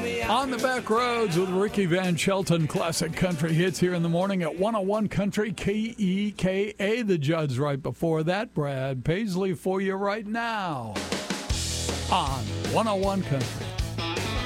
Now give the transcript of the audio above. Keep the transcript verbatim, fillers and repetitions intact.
On the Back Roads with Ricky Van Shelton, classic country hits here in the morning at one oh one Country, K E K A. The Judds right before that. Brad Paisley for you right now on one oh one Country.